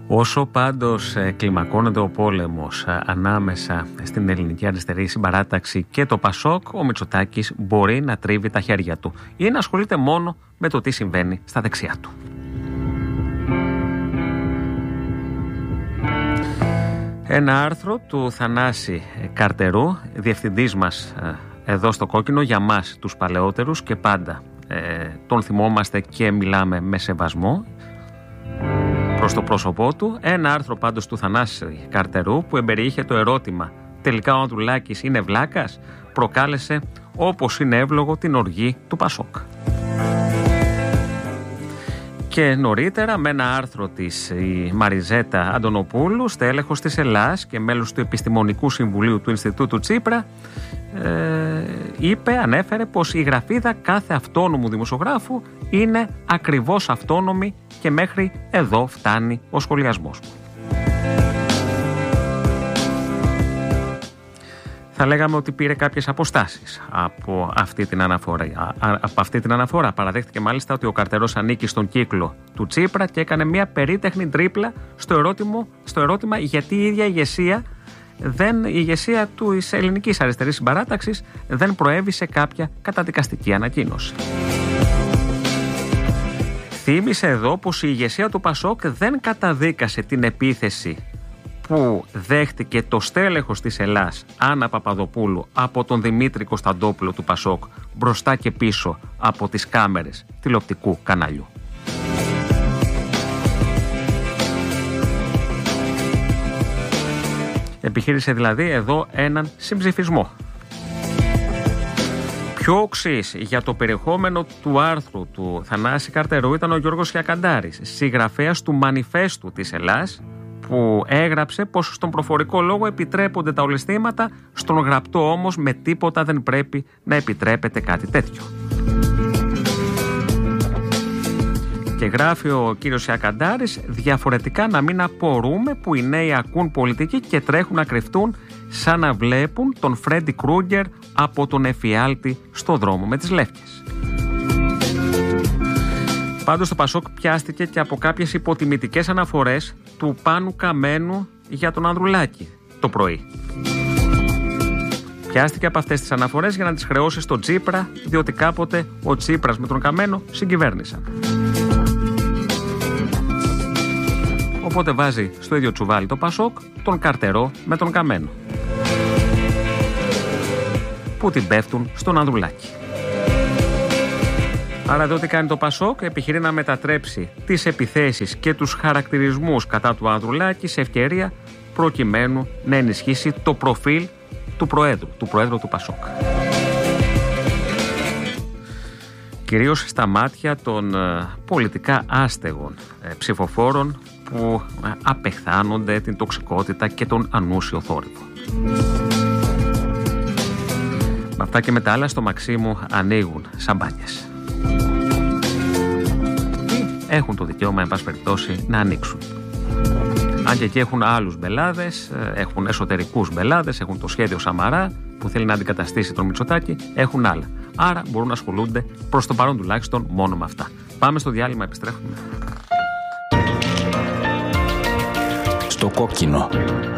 Όσο πάντως κλιμακώνεται ο πόλεμος ανάμεσα στην ελληνική αριστερή συμπαράταξη και το Πασόκ, ο Μητσοτάκης μπορεί να τρίβει τα χέρια του ή να ασχολείται μόνο με το τι συμβαίνει στα δεξιά του. Ένα άρθρο του Θανάση Καρτερού, διευθυντής μας εδώ στο Κόκκινο, για μας τους παλαιότερους, και πάντα τον θυμόμαστε και μιλάμε με σεβασμό προς το πρόσωπό του. Ένα άρθρο πάντως του Θανάση Καρτερού που εμπεριείχε το ερώτημα «Τελικά ο Ανδρουλάκης είναι βλάκας?» προκάλεσε, όπως είναι εύλογο, την οργή του Πασόκ. Και νωρίτερα, με ένα άρθρο της η Μαριζέτα Αντωνοπούλου, στέλεχος της Ελλάς και μέλος του Επιστημονικού Συμβουλίου του Ινστιτούτου Τσίπρα, ανέφερε πως η γραφίδα κάθε αυτόνομου δημοσιογράφου είναι ακριβώς αυτόνομη και μέχρι εδώ φτάνει ο σχολιασμός μου. Θα λέγαμε ότι πήρε κάποιες αποστάσεις από αυτή την αναφορά. Παραδέχτηκε μάλιστα ότι ο Καρτερός ανήκει στον κύκλο του Τσίπρα και έκανε μια περίτεχνη τρίπλα στο ερώτημα γιατί η ίδια η ηγεσία της ελληνικής αριστερής συμπαράταξης δεν προέβη σε κάποια καταδικαστική ανακοίνωση. Θύμισε εδώ πως η ηγεσία του Πασόκ δεν καταδίκασε την επίθεση που δέχτηκε το στέλεχος της Ελλάς, Άννα Παπαδοπούλου, από τον Δημήτρη Κωνσταντόπουλο του Πασόκ, μπροστά και πίσω από τις κάμερες τηλεοπτικού καναλιού. Επιχείρησε δηλαδή εδώ έναν συμψηφισμό. Πιο οξύς για το περιεχόμενο του άρθρου του Θανάση Καρτερού ήταν ο Γιώργος Χιακαντάρης, συγγραφέας του Μανιφέστου της Ελλάς, που έγραψε πως στον προφορικό λόγο επιτρέπονται τα ολισθήματα, στον γραπτό όμως με τίποτα δεν πρέπει να επιτρέπεται κάτι τέτοιο. Και γράφει ο κύριος Ιακαντάρης, διαφορετικά να μην απορούμε που οι νέοι ακούν πολιτική και τρέχουν να κρυφτούν σαν να βλέπουν τον Φρέντι Κρούγκερ από τον εφιάλτη στο δρόμο με τις λεύκες. Πάντως το Πασόκ πιάστηκε και από κάποιες υποτιμητικές αναφορές του Πάνου Καμένου για τον Ανδρουλάκη το πρωί. Πιάστηκε από αυτές τις αναφορές για να τις χρεώσει στον Τσίπρα, διότι κάποτε ο Τσίπρας με τον Καμένο συγκυβέρνησαν. Οπότε βάζει στο ίδιο τσουβάλι το Πασόκ τον Καρτερό με τον Καμένο, που την πέφτουν στον Ανδρουλάκη. Άρα εδώ τι κάνει το Πασόκ? Επιχειρεί να μετατρέψει τις επιθέσεις και τους χαρακτηρισμούς κατά του Ανδρουλάκη σε ευκαιρία προκειμένου να ενισχύσει το προφίλ του Προέδρου του Πασόκ. Κυρίως στα μάτια των πολιτικά άστεγων ψηφοφόρων που απεχθάνονται την τοξικότητα και τον ανούσιο θόρυβο. Με αυτά και με τα άλλα στο Μαξίμου ανοίγουν σαμπάνιες. Έχουν το δικαίωμα, εν πάση περιπτώσει, να ανοίξουν. Αν και εκεί έχουν άλλους μπελάδες, έχουν εσωτερικούς μπελάδες, έχουν το σχέδιο Σαμαρά που θέλει να αντικαταστήσει τον Μητσοτάκη, έχουν άλλα. Άρα μπορούν να ασχολούνται προς το παρόν τουλάχιστον μόνο με αυτά. Πάμε στο διάλειμμα, επιστρέφουμε. Στο Κόκκινο.